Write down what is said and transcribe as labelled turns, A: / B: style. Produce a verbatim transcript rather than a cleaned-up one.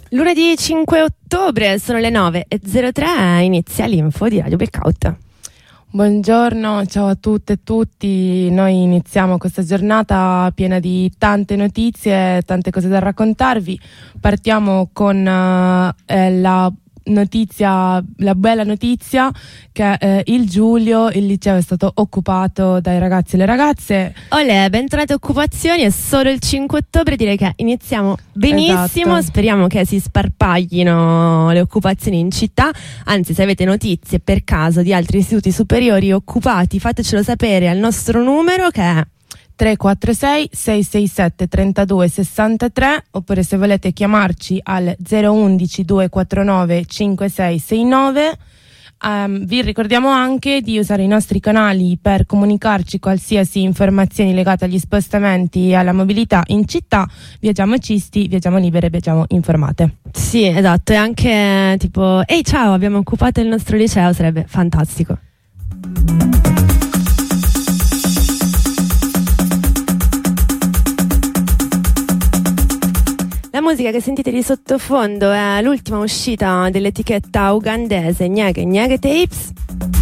A: Lunedì cinque ottobre, sono le nove e zero tre, inizia l'info di Radio Blackout.
B: Buongiorno, ciao a tutte e tutti. Noi iniziamo questa giornata piena di tante notizie, tante cose da raccontarvi. Partiamo con eh, la notizia, la bella notizia che eh, il Giulio, il liceo è stato occupato dai ragazzi e le ragazze.
A: Olè, bentornate occupazioni, è solo il cinque ottobre, direi che iniziamo benissimo.
B: Esatto.
A: Speriamo che si sparpaglino le occupazioni in città, anzi se avete notizie per caso di altri istituti superiori occupati fatecelo sapere al nostro numero che è
B: tre quattro sei sei sei sette tre due sei tre, oppure se volete chiamarci al zero uno uno due quattro nove cinque sei sei nove. Um, vi ricordiamo anche di usare i nostri canali per comunicarci qualsiasi informazioni legate agli spostamenti e alla mobilità in città. Viaggiamo cisti, viaggiamo libere, viaggiamo informate.
A: Sì, esatto, e anche tipo ehi ciao, abbiamo occupato il nostro liceo, sarebbe fantastico. La musica che sentite di sottofondo è l'ultima uscita dell'etichetta ugandese Nyege Nyege Tapes.